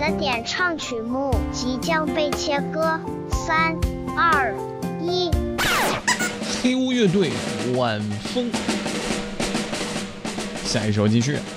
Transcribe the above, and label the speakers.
Speaker 1: 的点唱曲目即将被切割，3、2、1。
Speaker 2: 黑屋乐队晚风，下一首继续。